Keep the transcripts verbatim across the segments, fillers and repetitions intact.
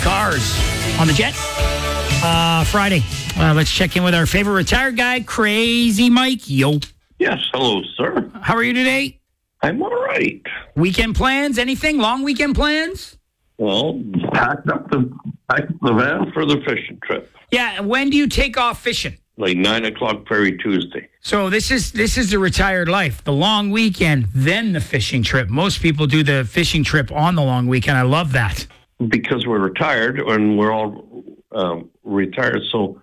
cars on the jet. Uh, Friday. Uh, let's check in with our favorite retired guy, Crazy Mike. Yo. Yes, hello, sir. How are you today? I'm all right. Weekend plans? Anything? Long weekend plans? Well, packed up the packed up the van for the fishing trip. Yeah. When do you take off fishing? Like nine o'clock Prairie Tuesday. So this is this is the retired life. The long weekend, then the fishing trip. Most people do the fishing trip on the long weekend. I love that. Because we're retired and we're all um, retired. So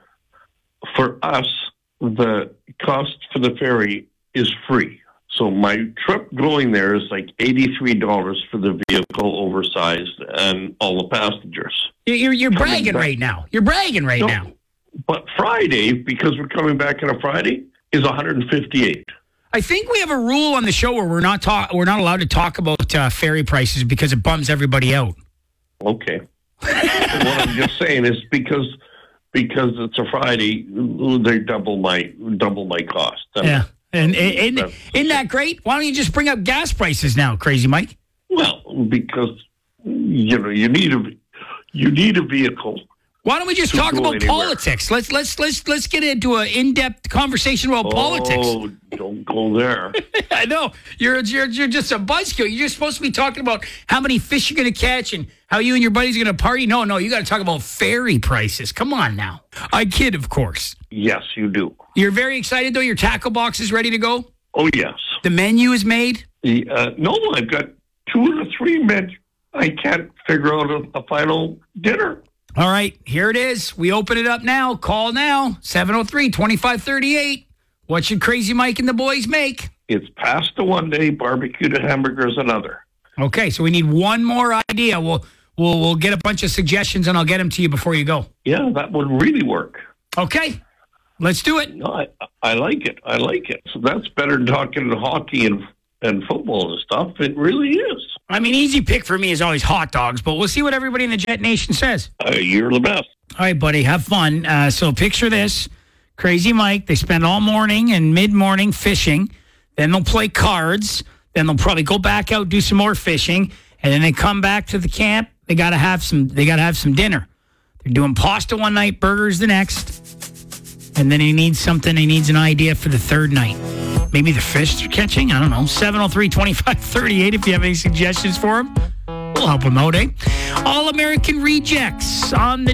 for us, the cost for the ferry is free. So my trip going there is like eighty-three dollars for the vehicle, oversized, and all the passengers. You're, you're bragging back right now. You're bragging right no, now. But Friday, because we're coming back on a Friday, is one hundred fifty-eight. I think we have a rule on the show where we're not talk, we're not allowed to talk about uh, ferry prices because it bums everybody out. Okay. What I'm just saying is because because it's a Friday, they double my double my cost. I mean, yeah. And, and, and isn't that great? Why don't you just bring up gas prices now, Crazy Mike? Well, because you know you need a you need a vehicle. Why don't we just talk about anywhere. politics? Let's let's let's let's get into an in-depth conversation about oh, politics. Oh, don't go there. I know you're you're you're just a buzzkill. You're just supposed to be talking about how many fish you're going to catch and how you and your buddies are going to party. No, no, you got to talk about ferry prices. Come on now. I kid, of course. Yes, you do. You're very excited though. Your tackle box is ready to go. Oh yes. The menu is made. The, uh, no, I've got two of the three men. I can't figure out a, a final dinner. All right, here it is. We open it up now. Call now, seven oh three, two five three eight. What should Crazy Mike and the boys make? It's pasta one day, barbecued hamburgers another. Okay, so we need one more idea. We'll we'll we'll get a bunch of suggestions, and I'll get them to you before you go. Yeah, that would really work. Okay, let's do it. No, I, I like it. I like it. So that's better than talking hockey and, and football and stuff. It really is. I mean, easy pick for me is always hot dogs, but we'll see what everybody in the Jet Nation says. Uh, you're the best. All right, buddy, have fun. Uh, so picture this. Crazy Mike, they spend all morning and mid-morning fishing. Then they'll play cards. Then they'll probably go back out, do some more fishing. And then they come back to the camp. They got to have some They got to have some dinner. They're doing pasta one night, burgers the next. And then he needs something. He needs an idea for the third night. Maybe the fish they're catching. I don't know. seven oh three, two five three eight if you have any suggestions for him. We'll help him out, eh? All American Rejects on the